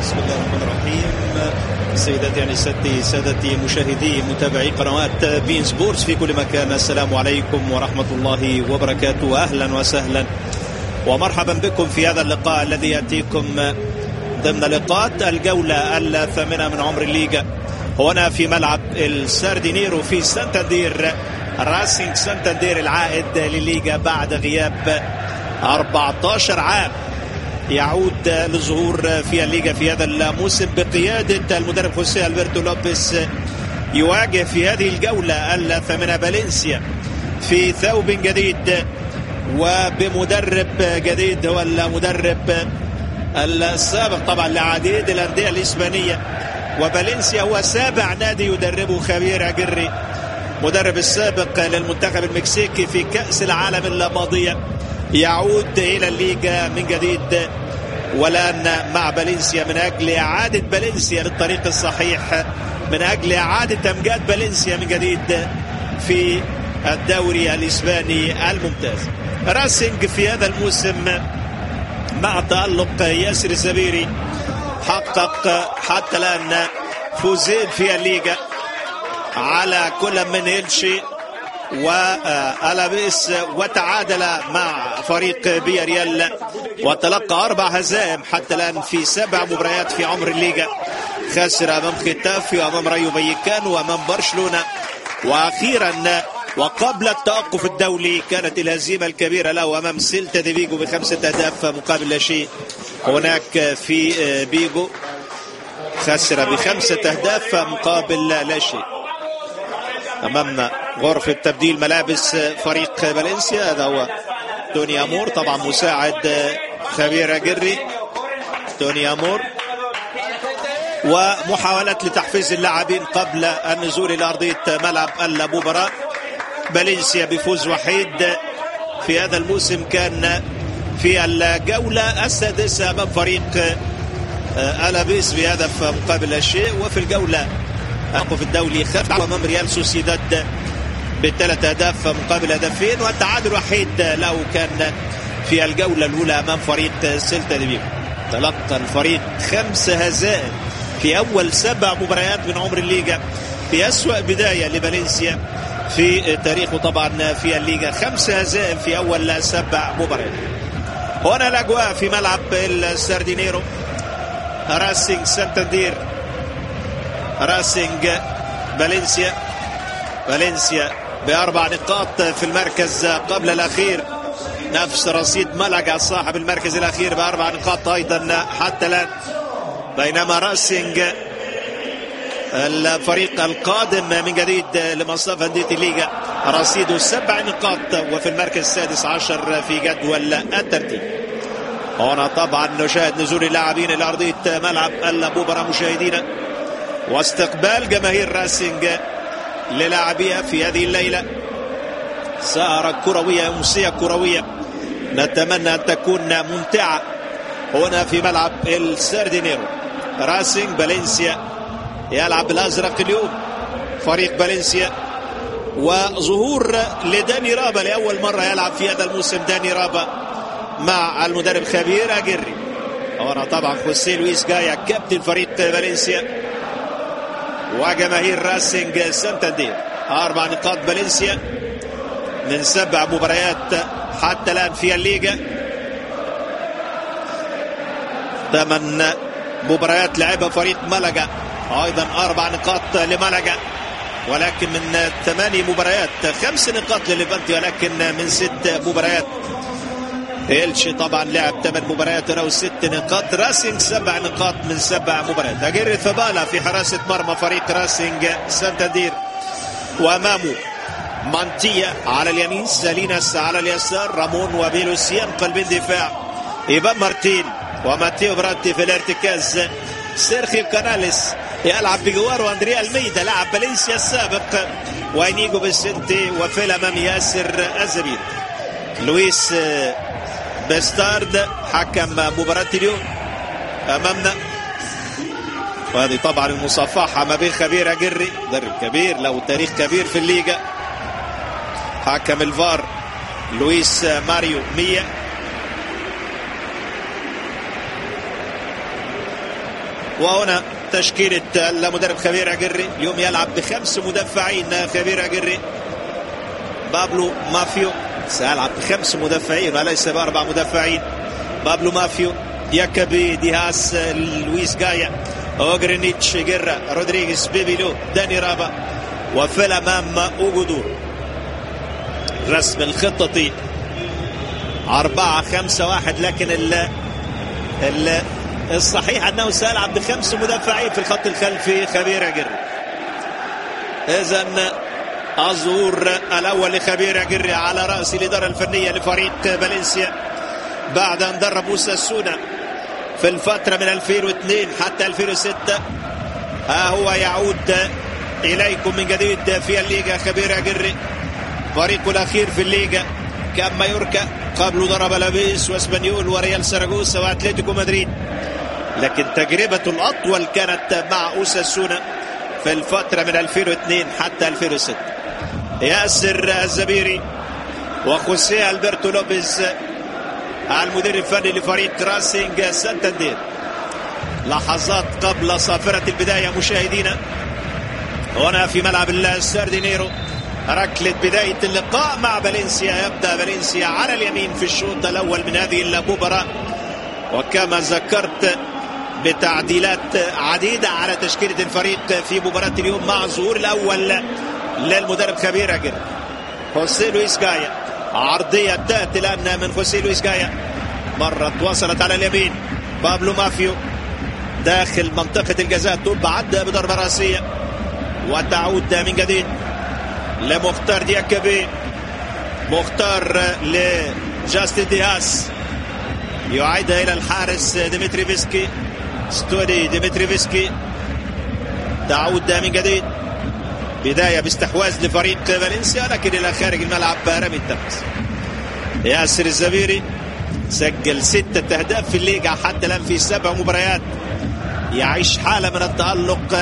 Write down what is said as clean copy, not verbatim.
بسم الله الرحمن الرحيم. سيداتي أنساتي سادتي مشاهدي متابعي قنوات بين سبورتس في كل مكان، السلام عليكم ورحمة الله وبركاته. أهلا وسهلا ومرحبا بكم في هذا اللقاء الذي يأتيكم ضمن لقاءات الجولة الثامنة من عمر الليغا هنا في ملعب الساردينيرو في سانتاندير. راسينج سانتاندير العائد للليغا بعد غياب 14 عام يعود للظهور في الليغا في هذا الموسم بقيادة المدرب خوسيه ألبرتو لوبيز. يواجه في هذه الجولة الثامنة فالنسيا في ثوب جديد وبمدرب جديد، هو المدرب السابق طبعا لعديد الأندية الإسبانية، وفالنسيا هو سابع نادي يدربه خبير أجري، مدرب السابق للمنتخب المكسيكي في كأس العالم الماضية. يعود إلى الليغا من جديد والآن مع فالنسيا من أجل إعادة فالنسيا للطريق الصحيح، من أجل إعادة أمجاد فالنسيا من جديد في الدوري الإسباني الممتاز. راسينج في هذا الموسم مع تألق ياسر الزبيري حقق حتى الآن فوزين في الليغا على كل من إلشي وألابيس، وتعادل مع فريق بياريال وتلقى 4 هزائم حتى الآن في 7 مباريات في عمر الليغا. خسر أمام ختافي وأمام رايو فايكانو وأمام برشلونة، وأخيرا وقبل التوقف الدولي كانت الهزيمة الكبيرة له أمام سيلتا دي فيجو ب5 أهداف مقابل لا شيء هناك في فيجو. خسر ب5 أهداف مقابل لا شيء. أمامنا غرفة تبديل ملابس فريق فالنسيا، هذا هو توني أمور طبعا مساعد خبير أجري توني أمور، ومحاولات لتحفيز اللاعبين قبل النزول إلى أرضية ملعب المباراة. فالنسيا بفوز وحيد في هذا الموسم كان في الجولة السادسة أمام فريق ألابيس بهدف مقابل لا شيء، وفي الجولة في الدولي خف أمام ريال سوسيداد ب3 أهداف مقابل هدفين، والتعادل وحيد له كان في الجولة الأولى أمام فريق سيلتا دي فيجو. تلقى الفريق 5 هزائم في أول 7 مباريات من عمر الليغا، في أسوأ بداية لفالنسيا في تاريخه طبعا في الليغا، 5 هزائم في أول 7 مباريات. هنا الأجواء في ملعب الساردينيرو. راسينج سانتاندير، راسينج فالنسيا ب4 نقاط في المركز قبل الأخير، نفس رصيد ملقا صاحب المركز الأخير ب4 نقاط أيضا حتى الآن، بينما راسينج الفريق القادم من جديد لمصاف أندية الليغا رصيده 7 نقاط وفي المركز 16 في جدول الترتيب. هنا طبعا نشاهد نزول اللاعبين إلى أرضية ملعب المباراة مشاهدينا، واستقبال جماهير راسينج للاعبيها في هذه الليلة. سهرة كروية، أمسية كروية نتمنى أن تكون ممتعة هنا في ملعب الساردينيرو. راسينج فالنسيا يلعب بالأزرق اليوم فريق فالنسيا، وظهور لداني رابا لأول مرة يلعب في هذا الموسم داني رابا مع المدرب خبير أجري. هنا طبعا خوسيه لويس جايا كابتن فريق فالنسيا، وجماهير راسينج سانتاندير. 4 نقاط فالنسيا من 7 مباريات حتى الآن في الليغا، 8 مباريات لعبها فريق ملقا، أيضا 4 نقاط لملقا، ولكن من 8 مباريات 5 نقاط لليفانتي، ولكن من 6 مباريات. إلشي طبعا لعب 8 مباريات له 6 نقاط. راسينج 7 نقاط من 7 مباريات. أجيري ثبالا في حراسة مرمى فريق راسينج سانتاندير، وأمامه مانتيا على اليمين، ساليناس على اليسار، رامون وبيلوسيان قلبين دفاع، إيفان مارتين وماتيو براتي في الارتكاز، سيرخيو كاناليس يلعب بجواره أندريا الميدا لاعب فالنسيا السابق، وإنيجو بيسنتي، وفي الأمام ياسر الزبير. لويس بيستارد حكم مباراة اليوم أمامنا، وهذه طبعا المصافحة ما بين خبير أجري مدرب كبير له تاريخ كبير في الليغا، حكم الفار لويس ماريو ميا. وهنا تشكيلة المدرب خبير أجري. اليوم يلعب ب5 مدافعين خبير أجري. بابلو مافيو سيلعب ب5 مدافعين وليس ب4 مدافعين. بابلو مافيو، ياكابي، ديهاس، لويس جايا، اوغرينيتش، جيرا، رودريغيز، بيبيلو، داني رابا، وفي الأمام اوغودور. رسم الخطة 4-5-1، لكن الصحيح أنه سيلعب ب5 مدافعين في الخط الخلفي خبير أجري. إذن الظهور الأول لخبير أجري على رأس الإدارة الفنية لفريق فالنسيا بعد أن درب أوساسونا في الفترة من 2002 حتى 2006. هو يعود إليكم من جديد في الليغا. خبير أجري فريقه الأخير في الليغا كان مايوركا، قبله ضرب لابيس واسبانيول وريال ساراغوسا واتلتيكو مدريد، لكن تجربته الأطول كانت مع أوساسونا في الفترة من 2002 حتى 2006. ياسر الزبيري وخوسيه ألبرتو لوبيز المدير الفني لفريق راسينج سانتاندير. لحظات قبل صافرة البداية مشاهدينا هنا في ملعب الساردينيرو، ركلة بداية اللقاء مع فالنسيا. يبدأ فالنسيا على اليمين في الشوط الأول من هذه المباراة، وكما ذكرت بتعديلات عديدة على تشكيلة الفريق في مباراة اليوم مع الظهور الأول للمدرب خبير أجري خوسيه لويس جايا. عرضية تأتي الآن من خوسيه لويس جايا، مرت وصلت على اليمين. بابلو مافيو داخل منطقة الجزاء، تبعد بضربة رأسية وتعود من جديد لمختار دياكابي. مختار لجاستن ديهاس، يعيدها إلى الحارس ديمتري فيسكي. ستوري ديمتري فيسكي تعود من جديد. بداية باستحواذ لفريق فالنسيا، لكن إلى خارج الملعب رمي التماس. ياسر الزبيري سجل 6 أهداف في الليغا حتى الآن في 7 مباريات، يعيش حالة من التألق